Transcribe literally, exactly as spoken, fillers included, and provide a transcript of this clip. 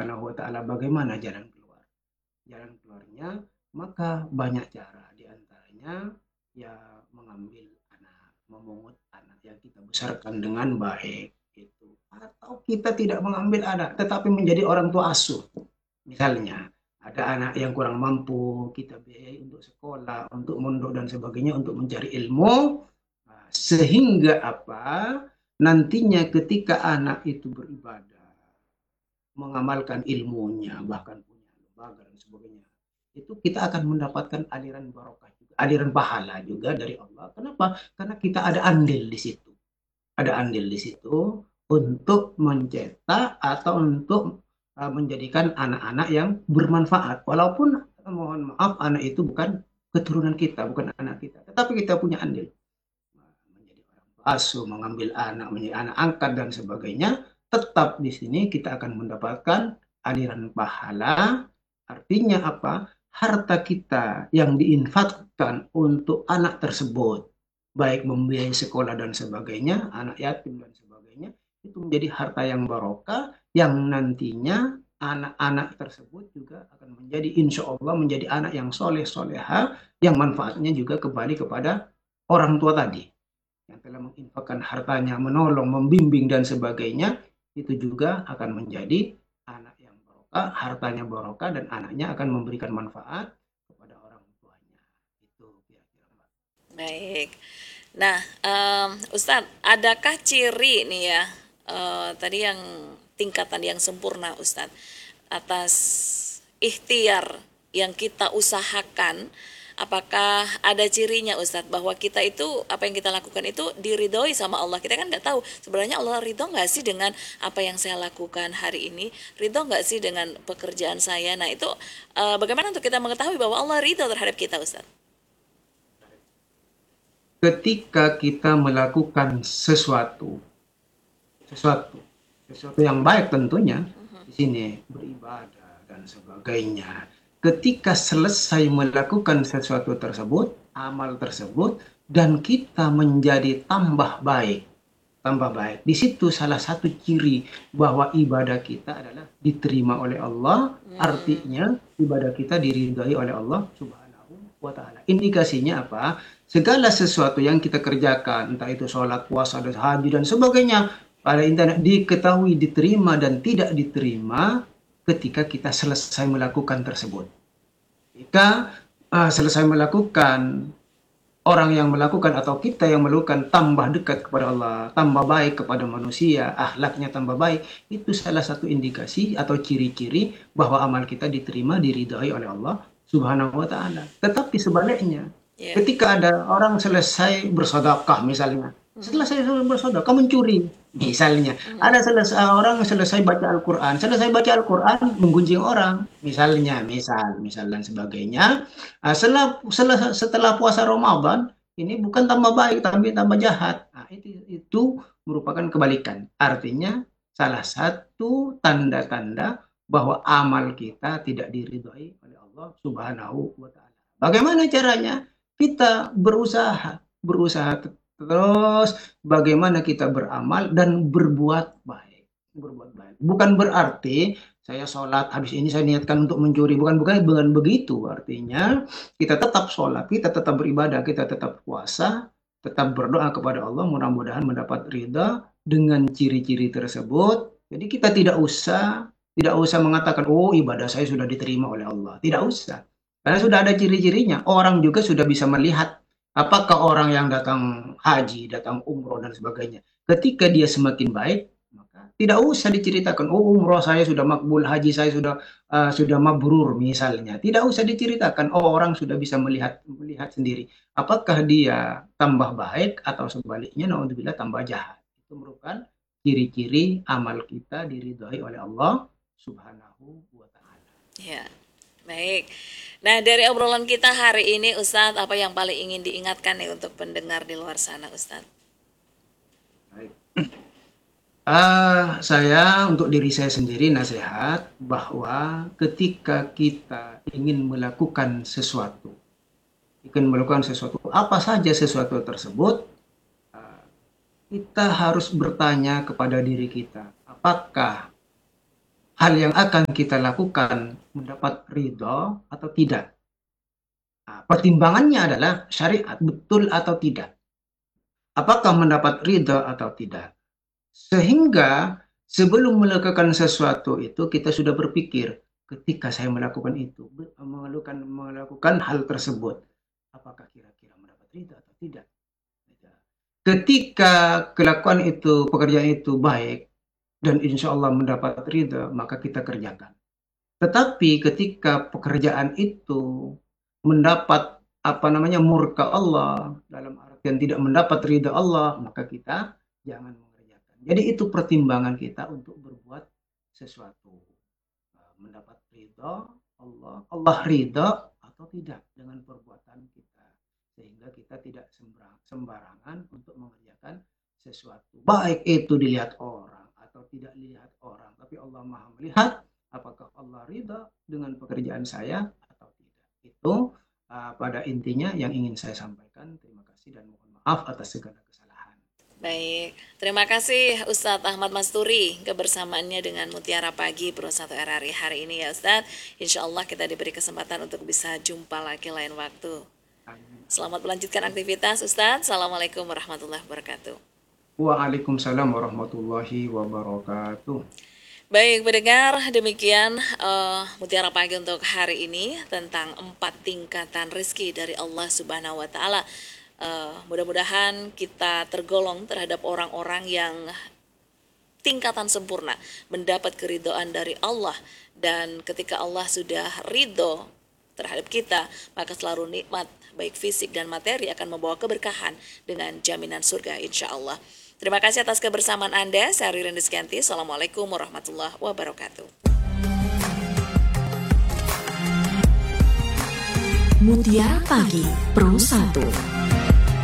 Subhanahu wa taala bagaimana jalan keluar. Jalan keluarnya maka banyak cara, di antaranya ya mengambil anak, memungut anak yang kita besarkan dengan baik itu. Atau kita tidak mengambil anak tetapi menjadi orang tua asuh. Misalnya ada anak yang kurang mampu, kita biayai untuk sekolah, untuk mondok dan sebagainya untuk mencari ilmu. Nah, sehingga apa? Nantinya ketika anak itu beribadah, mengamalkan ilmunya, bahkan punya lembaga dan sebagainya, itu kita akan mendapatkan aliran barokah juga, aliran pahala juga dari Allah. Kenapa? Karena kita ada andil di situ. Ada andil di situ untuk mencetak atau untuk uh, menjadikan anak-anak yang bermanfaat. Walaupun mohon maaf anak itu bukan keturunan kita, bukan anak kita, tetapi kita punya andil menjadi orang asuh, mengambil anak, menjadi anak angkat dan sebagainya, tetap di sini kita akan mendapatkan aliran pahala. Artinya apa? Harta kita yang diinfakkan untuk anak tersebut, baik membiayai sekolah dan sebagainya, anak yatim dan sebagainya, itu menjadi harta yang barokah yang nantinya anak-anak tersebut juga akan menjadi insya Allah menjadi anak yang soleh soleha yang manfaatnya juga kembali kepada orang tua tadi yang telah menginfakkan hartanya, menolong, membimbing dan sebagainya, itu juga akan menjadi anak yang barokah, hartanya barokah dan anaknya akan memberikan manfaat kepada orang tuanya. Itu kira-kira Mbak. Baik. Nah, em, Ustadz, adakah ciri nih ya, eh, tadi yang tingkatan yang sempurna Ustadz, atas ikhtiar yang kita usahakan, apakah ada cirinya Ustadz bahwa kita itu, apa yang kita lakukan itu diridhoi sama Allah? Kita kan nggak tahu sebenarnya Allah ridho nggak sih dengan apa yang saya lakukan hari ini, ridho nggak sih dengan pekerjaan saya. Nah itu eh, bagaimana untuk kita mengetahui bahwa Allah ridho terhadap kita Ustadz? Ketika kita melakukan sesuatu, sesuatu, sesuatu yang baik tentunya, di sini beribadah dan sebagainya. Ketika selesai melakukan sesuatu tersebut, amal tersebut, dan kita menjadi tambah baik, tambah baik. Di situ salah satu ciri bahwa ibadah kita adalah diterima oleh Allah, Hmm, artinya ibadah kita diridhai oleh Allah Subhanahu wa taala. Indikasinya apa? Segala sesuatu yang kita kerjakan, entah itu sholat, puasa, dan haji dan sebagainya, pada internet diketahui diterima dan tidak diterima ketika kita selesai melakukan tersebut. Jika uh, selesai melakukan, orang yang melakukan atau kita yang melakukan tambah dekat kepada Allah, tambah baik kepada manusia, akhlaknya tambah baik, itu salah satu indikasi atau ciri-ciri bahwa amal kita diterima, diridhai oleh Allah Subhanahu wa taala. Tetapi sebaliknya, ya. ketika ada orang selesai bersedekah misalnya, setelah Mhm, saya bersedekah mencuri misalnya, mhm. ada selesai orang selesai baca Al-Qur'an, selesai baca Al-Qur'an menggunjing orang misalnya, misal, misal dan sebagainya. Nah, setelah, setelah setelah puasa Ramadan ini bukan tambah baik tapi tambah jahat. Nah, itu itu merupakan kebalikan. Artinya salah satu tanda-tanda bahwa amal kita tidak diridhoi oleh Allah Subhanahu wa taala. Bagaimana caranya? Kita berusaha, berusaha terus bagaimana kita beramal dan berbuat baik. Berbuat baik. Bukan berarti saya sholat habis ini saya niatkan untuk mencuri, bukan bukan bukan begitu. Artinya kita tetap sholat, kita tetap beribadah, kita tetap puasa, tetap berdoa kepada Allah, mudah-mudahan mendapat ridha dengan ciri-ciri tersebut. Jadi kita tidak usah tidak usah mengatakan, oh ibadah saya sudah diterima oleh Allah. Tidak usah. Karena sudah ada ciri-cirinya. Orang juga sudah bisa melihat apakah orang yang datang haji, datang umroh dan sebagainya. Ketika dia semakin baik, maka tidak usah diceritakan, oh umroh saya sudah makbul, haji saya sudah uh, sudah mabrur misalnya. Tidak usah diceritakan, oh orang sudah bisa melihat melihat sendiri. Apakah dia tambah baik atau sebaliknya, naudzubillah tambah jahat. Itu merupakan ciri-ciri amal kita diridhai oleh Allah Subhanahu wa taala. Ya, baik. Nah, dari obrolan kita hari ini, Ustadz, apa yang paling ingin diingatkan nih untuk pendengar di luar sana, Ustadz? Baik. Ah, saya untuk diri saya sendiri nasihat bahwa ketika kita ingin melakukan sesuatu, ingin melakukan sesuatu, apa saja sesuatu tersebut, ah, kita harus bertanya kepada diri kita, apakah hal yang akan kita lakukan mendapat ridho atau tidak. Nah, pertimbangannya adalah syariat betul atau tidak. Apakah mendapat ridho atau tidak. Sehingga sebelum melakukan sesuatu itu kita sudah berpikir, ketika saya melakukan itu, melakukan, melakukan hal tersebut, apakah kira-kira mendapat ridho atau tidak. Ketika kelakuan itu, pekerjaan itu baik, dan insya Allah mendapat ridho, maka kita kerjakan. Tetapi ketika pekerjaan itu mendapat apa namanya murka Allah, dalam artian tidak mendapat ridha Allah, maka kita jangan mengerjakan. Jadi itu pertimbangan kita untuk berbuat sesuatu. Mendapat ridha Allah, Allah ridha atau tidak dengan perbuatan kita. Sehingga kita tidak sembarangan untuk mengerjakan sesuatu. Baik itu dilihat orang atau tidak dilihat orang, tapi Allah Maha melihat apakah Allah ridha dengan pekerjaan saya atau tidak. Itu uh, pada intinya yang ingin saya sampaikan. Terima kasih dan mohon maaf atas segala kesalahan. Baik, terima kasih Ustadz Ahmad Masturi kebersamaannya dengan Mutiara Pagi Pro satu R R I hari ini ya Ustadz. Insya Allah kita diberi kesempatan untuk bisa jumpa lagi lain waktu. Selamat melanjutkan aktivitas Ustadz. Assalamualaikum warahmatullahi wabarakatuh. Waalaikumsalam warahmatullahi wabarakatuh. Baik, pendengar, demikian uh, Mutiara Pagi untuk hari ini tentang empat tingkatan rezeki dari Allah Subhanahu wa Ta'ala. Uh, mudah-mudahan kita tergolong terhadap orang-orang yang tingkatan sempurna, mendapat keridhaan dari Allah, dan ketika Allah sudah ridho terhadap kita, maka selalu nikmat baik fisik dan materi akan membawa keberkahan dengan jaminan surga insya Allah. Terima kasih atas kebersamaan Anda. Saya Ririn Rizkyanti. Assalamualaikum warahmatullahi wabarakatuh. Mutiara Pagi Pro satu.